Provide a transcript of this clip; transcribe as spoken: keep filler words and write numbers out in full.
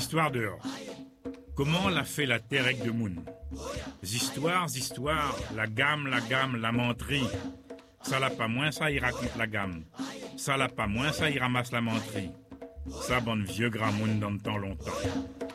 Z'histoires dehors. Comment l'a fait la terre avec de moun? Z'histoires, z'histoires, la gamme, la gamme, la menterie. Ça l'a pas moins, ça y raconte la gamme. Ça l'a pas moins, ça y ramasse la menterie. Ça, bonne vieux grand moun dans le temps longtemps.